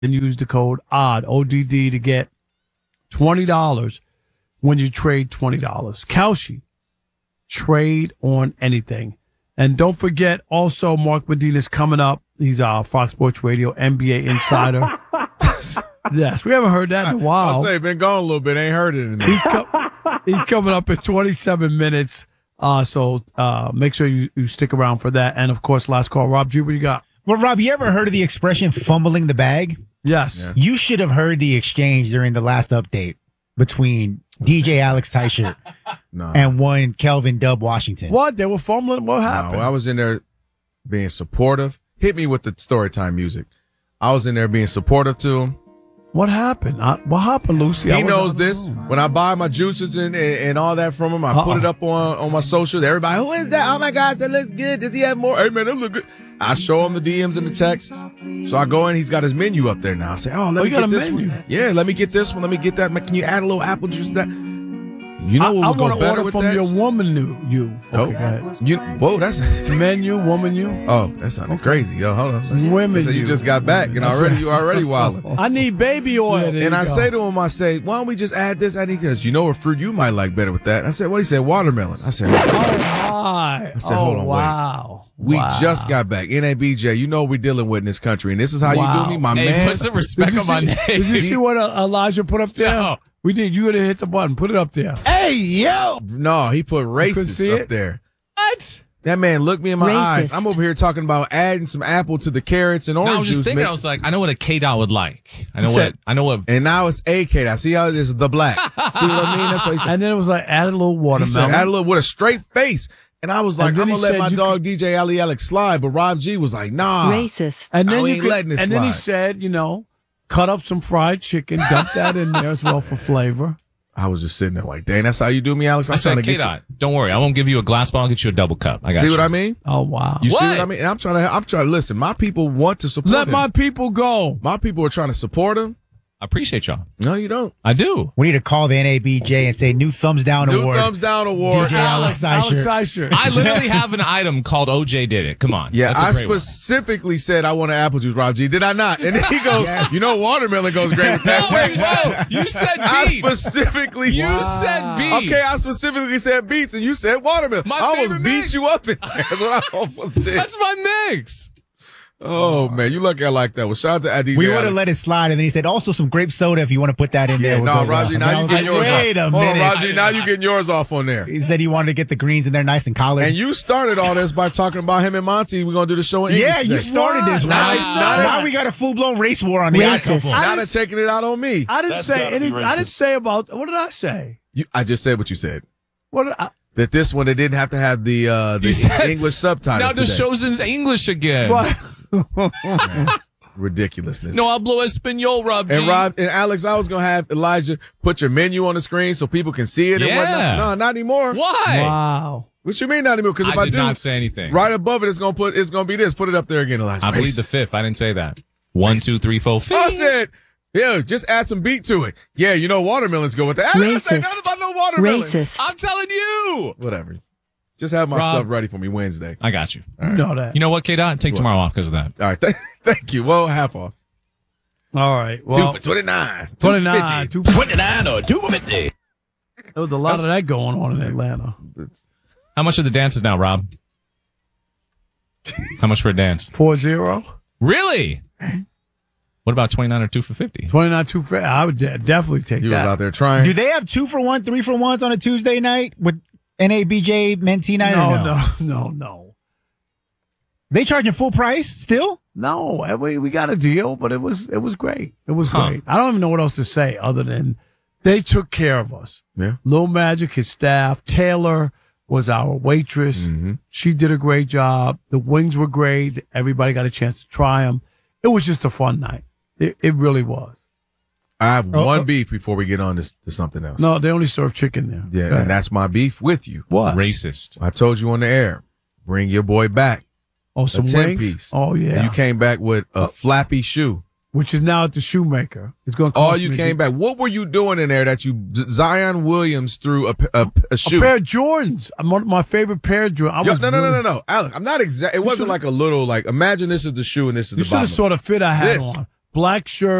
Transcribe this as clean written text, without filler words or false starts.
and use the code ODD, ODD, to get $20 when you trade $20. Kalshi, trade on anything. And don't forget, also, Mark Medina's coming up. He's our Fox Sports Radio NBA insider. Yes, we haven't heard that in a while. I'll say, been gone a little bit. Ain't heard it in a minute. He's coming up in 27 minutes. So make sure you stick around for that. And, of course, last call. Rob G, what you got? Well, Rob, you ever heard of the expression fumbling the bag? Yes. Yeah. You should have heard the exchange during the last update between DJ Alex Teichert and one Kelvin Dub Washington. What? They were fumbling? What happened? No, I was in there being supportive. Hit me with the storytime music. I was in there being supportive to him. What happened? What happened, Lucy? He knows this. When I buy my juices and all that from him, I put it up on my socials. Everybody, who is that? Oh, my God, that looks good. Does he have more? Hey, man, that look good. I show him the DMs and the text. So I go in. He's got his menu up there now. I say, let me get this one. Yeah, let me get this one. Let me get that. Can you add a little apple juice to that? You know what would go better with that? I want to order from your woman you. Okay, go ahead. Whoa, that's menu, woman you. Oh, that sounded crazy. Yo, hold on. Women you. You just got back and you already wilding. I need baby oil. And I say to him, why don't we just add this? He goes, you know what fruit you might like better with that? I said, what? He said, watermelon. I said, oh my. I said, hold on, wow. wait. We just got back. NABJ, you know what we're dealing with in this country. And this is how you do me, my man. Put some respect on my name. Did you see what Elijah put up there? No. We did. You got to hit the button. Put it up there. Hey, yo. No, he put racist up there. What? That man looked me in my eyes. I'm over here talking about adding some apple to the carrots and orange juice. I was just thinking, I was like, I know what a K-Dot would like. I know what. And now it's a K-Dot. See how this is the black. See what I mean? That's what he said. And then it was like, add a little watermelon. He said, add a little with a straight face. And I was like, I'm going to let my dog DJ Ali Alex slide. But Rob G was like, nah. Racist. And then then he said, cut up some fried chicken, dump that in there as well for flavor. I was just sitting there like, dang, that's how you do me, Alex? I said, K-Dot, don't worry. I won't give you a glass bottle. I'll get you a double cup. I got See you. what I mean? Oh, wow. You see what I mean? And I'm trying to listen. My people want to support Let him. my people go. My people are trying to support him. I appreciate y'all. No, you don't. I do. We need to call the NABJ and say new thumbs down award. New thumbs down award. DJ Alex Teichert. I literally have an item called OJ Did It. Come on. Yeah, I specifically said I want an apple juice, Rob G. Did I not? And then he goes, watermelon goes great with that. Wait, you said beets. I specifically said beets. Okay, I specifically said beets, and you said watermelon. I almost beat you up in there. That's what I almost did. That's my mix. Oh, man, you lucky I like that one. Shout out to Adi. We would have let it slide, and then he said, also some grape soda if you want to put that in there. No, Roger, now you getting yours off. Wait a minute. Hold on, Roger, now you getting yours off on there. He said he wanted to get the greens in there nice and collared. And you started all this by talking about him and Monty. We're going to do the show in English. Yeah, you started this. Now we got a full-blown race war on the Odd Couple. Now they're taking it out on me. I didn't say anything. I didn't say about, what did I say? I just said what you said. What did I? That this one, they didn't have to have the English subtitles. Now the show's in English again. What? Ridiculousness. No hablo español, Rob G. And Alex, I was gonna have Elijah put your menu on the screen so people can see it and whatnot. No, not anymore. Why? Wow. What you mean not anymore? Because if I did not say anything. Right above it, it's gonna be this. Put it up there again, Elijah. I plead the fifth. I didn't say that. 1, 2, 3, 4, 5. I said, yeah, just add some beat to it. Yeah, watermelons go with that. I didn't say nothing about no watermelons. Racist. I'm telling you. Whatever. Just have my stuff ready for me Wednesday. I got you. Right. You know that. You know what, K-Dot? Take tomorrow off because of that. All right. Thank you. Well, half off. All right. Well, 2 for 29. 29. 29 or 250. There was a lot of that going on in Atlanta. How much are the dances now, Rob? How much for a dance? 4-0. Really? What about 29 or 2 for 50? 29, 2 for. I would definitely take that. He was out there trying. Do they have 2 for 1, 3 for 1s on a Tuesday night with NABJ Mentee night? No. They charging full price still? No, we got a deal, but it was great. It was great. I don't even know what else to say other than they took care of us. Yeah. Lil Magic, his staff, Taylor was our waitress. Mm-hmm. She did a great job. The wings were great. Everybody got a chance to try them. It was just a fun night. It really was. I have one beef before we get on to something else. No, they only serve chicken there. Yeah, and that's my beef with you. What? Racist. I told you on the air. Bring your boy back. Oh, some a wings? 10-piece. Oh, yeah. And you came back with a flappy shoe. Which is now at the shoemaker. It's going to cost you came back. What were you doing in there that Zion Williams threw a shoe? A pair of Jordans. My favorite pair of Jordans. No. Alex, I'm not exact. It wasn't like a little, imagine this is the shoe and this is the bottom. You should have saw the fit I had on. black shirt.